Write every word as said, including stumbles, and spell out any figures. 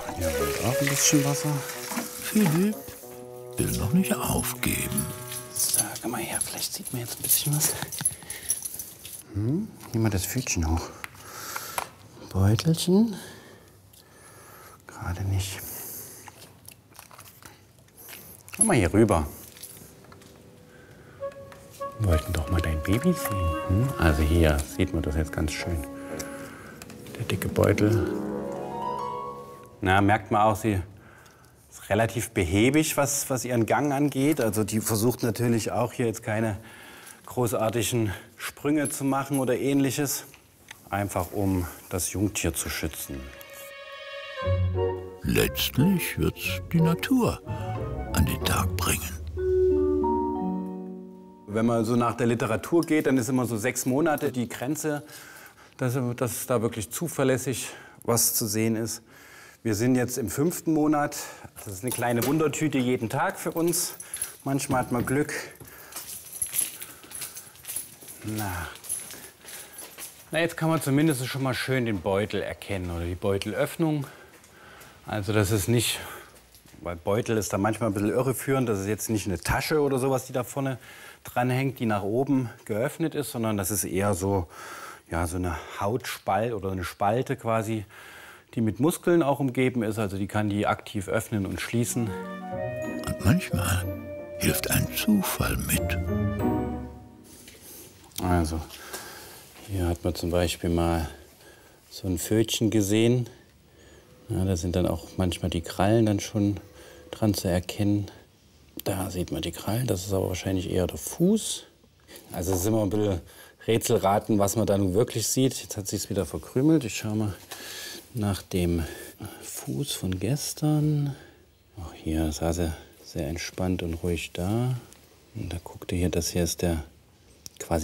Hier wollt auch ein bisschen Wasser. Philipp will noch nicht aufgeben. So, komm mal her, vielleicht sieht man jetzt ein bisschen was. Hm, nehmen wir das Pfötchen hoch. Beutelchen. Gerade nicht. Komm mal hier rüber. Wir wollten doch mal dein Baby sehen. Hm? Also hier sieht man das jetzt ganz schön. Der dicke Beutel. Na, merkt man auch, sie ist relativ behäbig, was, was ihren Gang angeht. Also die versucht natürlich auch hier jetzt keine großartigen Sprünge zu machen oder Ähnliches. Einfach um das Jungtier zu schützen. Letztlich wird's die Natur an den Tag bringen. Wenn man so nach der Literatur geht, dann ist immer so sechs Monate die Grenze, dass, dass da wirklich zuverlässig was zu sehen ist. Wir sind jetzt im fünften Monat. Das ist eine kleine Wundertüte jeden Tag für uns. Manchmal hat man Glück. Na. Na, jetzt kann man zumindest schon mal schön den Beutel erkennen oder die Beutelöffnung. Also das ist nicht, weil Beutel ist da manchmal ein bisschen irreführend. Das ist jetzt nicht eine Tasche oder sowas, die da vorne dran hängt, die nach oben geöffnet ist, sondern das ist eher so, ja, so eine Hautspalte oder eine Spalte quasi, die mit Muskeln auch umgeben ist. Also die kann die aktiv öffnen und schließen. Und manchmal hilft ein Zufall mit. Also hier hat man zum Beispiel mal so ein Pfötchen gesehen. Ja, da sind dann auch manchmal die Krallen dann schon dran zu erkennen. Da sieht man die Krallen, das ist aber wahrscheinlich eher der Fuß. Also es ist immer ein bisschen Rätselraten, was man da nun wirklich sieht. Jetzt hat sich es wieder verkrümelt. Ich schaue mal nach dem Fuß von gestern. Auch hier saß er sehr entspannt und ruhig da. Und da guckte hier, das hier ist der